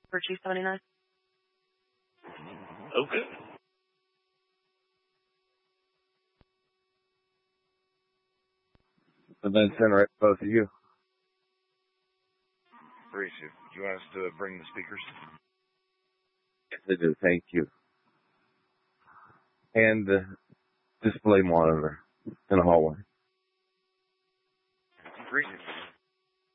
for 279. Okay. And then send right both of you. Appreciate it. Do you want us to bring the speakers? Yes, I do. Thank you. And the display monitor in the hallway. Appreciate it.